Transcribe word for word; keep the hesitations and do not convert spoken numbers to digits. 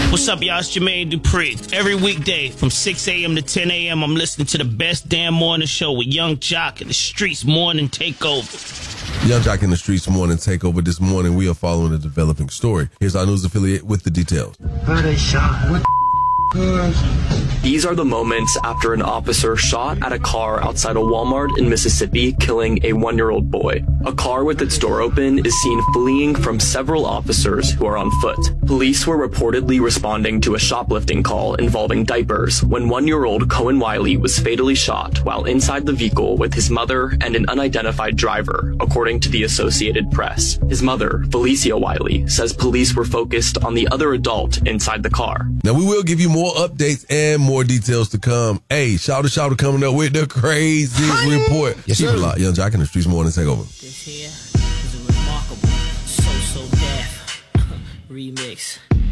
What's up, y'all? It's Jermaine Dupri. Every weekday from six a.m. to ten a.m., I'm listening to the best damn morning show with Young Jock and the Streets Morning Takeover. Young Jock in the Streets Morning Takeover. This morning, we are following a developing story. Here's our news affiliate with the details. Where they shot? What the These are the moments after an officer shot at a car outside a Walmart in Mississippi, killing a one-year-old boy. A car with its door open is seen fleeing from several officers who are on foot. Police were reportedly responding to a shoplifting call involving diapers when one-year-old Cohen Wiley was fatally shot while inside the vehicle with his mother and an unidentified driver, according to the Associated Press. His mother, Felicia Wiley, says police were focused on the other adult inside the car. Now, we will give you more updates and more details to come. Hey, Shouter Shouter coming up with the crazy report. Yes, Keep sir. it locked. Young Jock in the Streets Morning Takeover. This here is a remarkable So So Deaf remix.